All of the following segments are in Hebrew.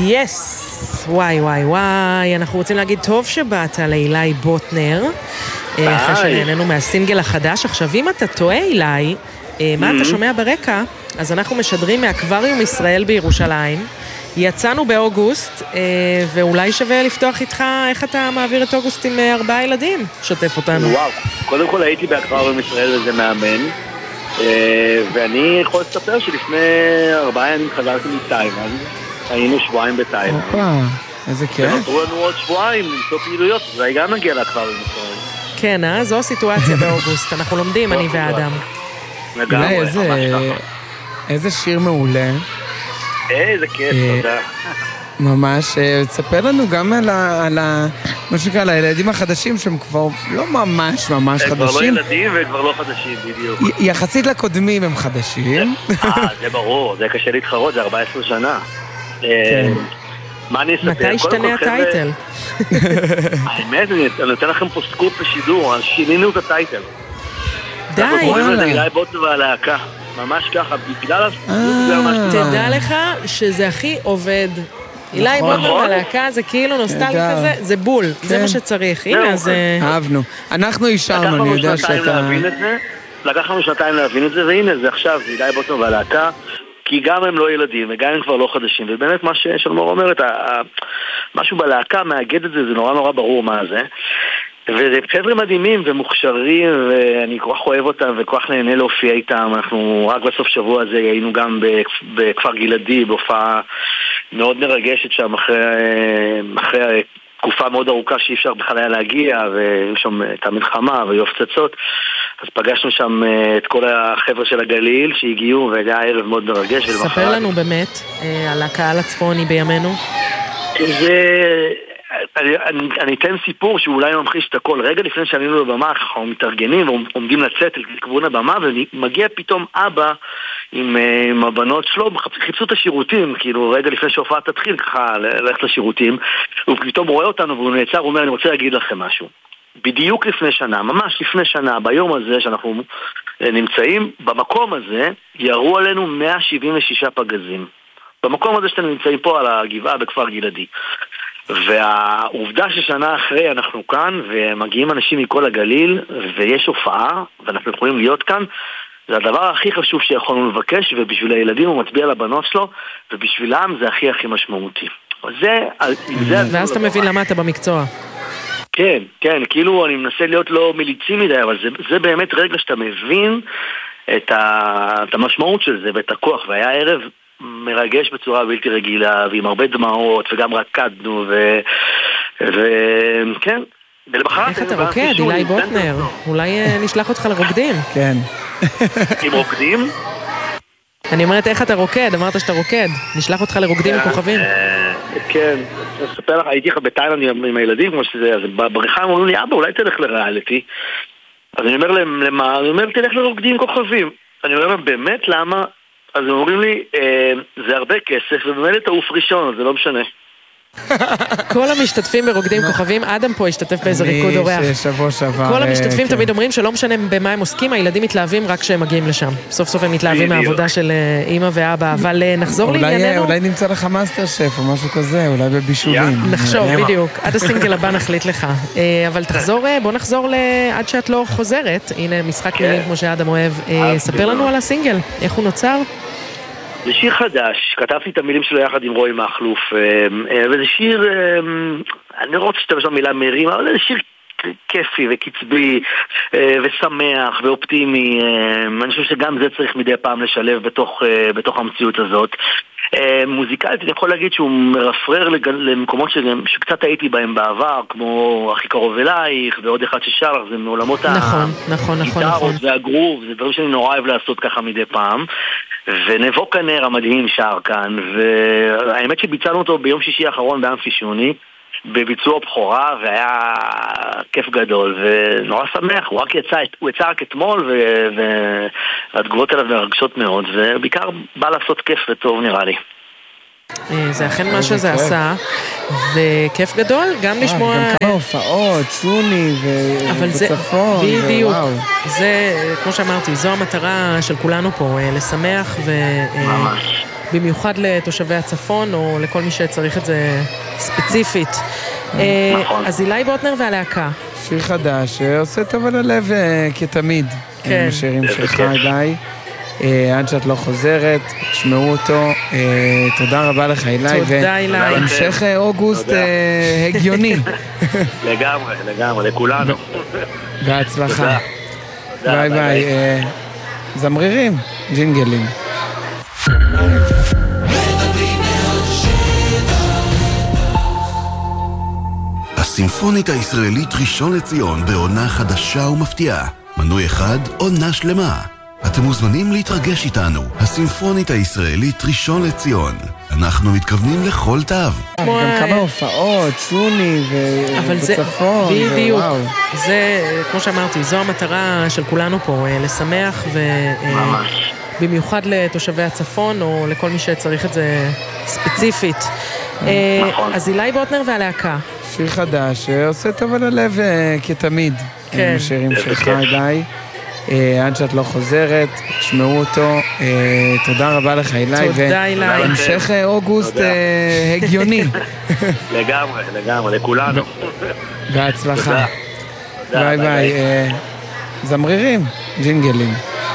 יס, וואי וואי וואי, אנחנו רוצים להגיד טוב שבאת לאילי בוטנר, אחרי שנהננו מהסינגל החדש. עכשיו אם אתה טועה אילי, מה אתה שומע ברקע? אז אנחנו משדרים מאקווריום ישראל בירושלים, יצאנו באוגוסט, ואולי שווה לפתוח איתך איך אתה מעביר את אוגוסט עם 4 ילדים, שתף אותנו. וואו, קודם כל הייתי באקווריום ישראל וזה מאמן, ואני יכול לספר שלפני 4 ימים חזרתי מתאילנד, היינו שבועיים בתאילנד. איזה כיף. ונותרו לנו עוד שבועיים למצוא פעילויות, ואולי גם נגיע לאקווריום ישראל. כן, זו הסיטואציה באוגוסט, אנחנו לומדים, אני ואדם. לגמרי, ממש ככה. איזה שיר מעולה. איזה כיף, תודה. ממש, תספר לנו גם על מה שקרה, על הילדים החדשים שהם כבר לא ממש חדשים. הם כבר לא ילדים והם כבר לא חדשים, בדיוק. יחסית לקודמים הם חדשים. זה ברור, זה קשה להתחרות, זה 14 שנה. מה אני אספר? מתי ישתנה הטייטל? האמת, אני נותן לכם פה סקופ בשידור, אז שינינו את הטייטל. די, אנחנו קוראים לזה אילי בוטנר והלהקה. ממש ככה, בגלל תדע לך שזה הכי עובד. אילי בוטנר והלהקה זה כאילו נוסטלגי כזה, זה בול, זה מה שצריך. הנה, אז אהבנו. אנחנו אישרנו, אני יודע שאתה... לקח לנו שנתיים להבין את זה, והנה זה עכשיו, זה אילי בוטנר והלהקה, כי גם הם לא ילדים, וגם הם כבר לא חדשים, ובאמת מה ששלמור אומרת, משהו בלהקה מאגד את זה, זה נורא נורא ברור מה זה. וזה חבר'ה מדהימים ומוכשרים, ואני כל כך אוהב אותם וכל כך נהנה להופיע איתם. אנחנו רק בסוף שבוע הזה היינו גם בכפר גלעדי, בהופעה מאוד מרגשת שם, אחרי תקופה מאוד ארוכה שאי אפשר בכלל היה להגיע, והיו שם את המלחמה והיו הפצצות, אז פגשנו שם את כל החבר'ה של הגליל שהגיעו, והיה ערב מאוד מרגש. ספר לנו באמת על הקהל הצפוני בימינו. אני אתן סיפור שאולי ממחיש את הכל. רגע לפני שעלינו לבמה, אנחנו מתארגנים ועומדים לצאת לכיוון הבמה, ומגיע פתאום אבא עם הבנות שלו, חיפשו את השירותים, כאילו רגע לפני שהופעה תתחיל ככה ללכת לשירותים, הוא פתאום רואה אותנו והוא נעצר, הוא אומר, אני רוצה להגיד לכם משהו. בדיוק לפני שנה, ממש לפני שנה, ביום הזה שאנחנו נמצאים, במקום הזה ירו עלינו 176 פגזים. במקום הזה שאתם נמצאים פה על הגבעה בכפר גלעדי. והעובדה ששנה אחרי אנחנו כאן ומגיעים אנשים מכל הגליל ויש הופעה ואנחנו יכולים להיות כאן, זה הדבר הכי חשוב שיכולנו לבקש, ובשביל הילדים הוא מצביע לבנות שלו, ובשבילם זה הכי הכי משמעותי. ואז אתה מבין למה אתה במקצוע. כן, כן, כאילו אני מנסה להיות לא מליצי מדי, אבל זה באמת רגע שאתה מבין את המשמעות של זה ואת הכוח, והיה ערב מרגש בצורה בלתי רגילה, ועם הרבה דמעות, וגם רקדנו, וכן. איך אתה רוקד, אילי בוטנר? אולי נשלח אותך לרוקדים. כן. עם רוקדים? אני אומרת, איך אתה רוקד? אמרת שאתה רוקד. נשלח אותך לרוקדים עם כוכבים. כן. אני אספר לך, הייתי לך בתאילנד עם הילדים, כמו שזה, אז בבריכה הם אומרים לי, אבא, אולי תלך לריאליטי. אז אני אומר להם, למה? אני אומר, תלך לרוקדים עם כוכבים. אני אומר להם, באמת, למה? אז הם אומרים לי, זה הרבה כסף, ובאמת תעוף ראשון, אז זה לא משנה. כל המשתתפים ברוקדים כוכבים, אדם פה השתתף באיזה ריקוד אורח. כל המשתתפים תמיד אומרים שלא משנה במה הם עוסקים, הילדים מתלהבים רק כשהם מגיעים לשם. סוף סוף הם מתלהבים מהעבודה של אמא ואבא, אבל נחזור לענייננו. אולי נמצא לך מאסטר שף או משהו כזה, אולי בבישולים. נחשוב, בדיוק. עד הסינגל הבא נחליט לך. אבל בוא נחזור עד שאת לא חוזרת. הנה משחק מילים כמו שאדם אוהב. ספר לנו על הסינגל, איך הוא נוצר? זה שיר חדש, כתבתי את המילים שלו יחד עם רועי מחלוף, וזה שיר, אני לא רוצה שתבש במילה מרים, אבל זה שיר כיפי וקצבי ושמח ואופטימי. אני חושב שגם זה צריך מדי פעם לשלב בתוך המציאות הזאת. מוזיקלית אני יכול להגיד שהוא מרפרר למקומות שקצת הייתי בהם בעבר, כמו הכי קרוב אלייך ועוד אחד ששר לך, זה מעולמות הגיטרות והגרוב, זה דברים שאני נורא אוהב לעשות ככה מדי פעם. ונבוק הנר המדהים שר כאן, והאמת שביצענו אותו ביום שישי האחרון באמפי שוני בביצוע בחורה, והיה כיף גדול ונורא שמח. הוא יצא רק אתמול, והתגובות עליו מרגשות מאוד, ובעיקר בא לעשות כיף וטוב נראה לי. זה אכן מה שזה עשה, וכיף גדול גם לשמוע... גם כמה הופעות, שוני ובצפון. בדיוק, זה, כמו שאמרתי, זו המטרה של כולנו פה, לשמח במיוחד לתושבי הצפון, או לכל מי שצריך את זה ספציפית. אז אילי בוטנר והלהקה. שיר חדש, עושה טוב על הלב כתמיד. כן. השירים שלך אילי. עד שאת לא חוזרת, תשמעו אותו. תודה רבה לך אילי. תודה אילי. המשך אוגוסט הגיוני. לגמרי, לכולנו. בהצלחה. ביי ביי. זמרירים, ג'ינגלים. הסימפונית הישראלית ראשון לציון בעונה חדשה ומפתיעה. מנוי אחד, עונה שלמה. אתם מוזמנים להתרגש איתנו. הסימפונית הישראלית ראשון לציון. אנחנו מתכוונים לכל תו. גם כמה הופעות, שוני ובצפון. בדיוק. זה, כמו שאמרתי, זו המטרה של כולנו פה, לשמח במיוחד לתושבי הצפון, או לכל מי שצריך את זה ספציפית. אז אילי בוטנר והלהקה. שיר חדש, עושה טוב על הלב כתמיד. כן. השירים שלך אילי. עד שאת לא חוזרת, תשמעו אותו. תודה רבה לך אילי. תודה אילי. המשך אוגוסט הגיוני. לגמרי, לכולנו. בהצלחה. ביי ביי. זמרירים, ג'ינגלים.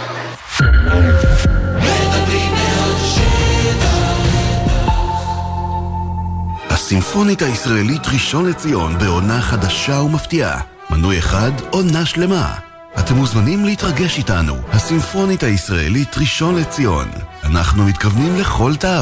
הסימפונית הישראלית ראשון לציון בעונה חדשה ומפתיעה. מנוי אחד, עונה שלמה. אתם מוזמנים להתרגש איתנו. הסימפונית הישראלית ראשון לציון. אנחנו מתכוונים לכל תו.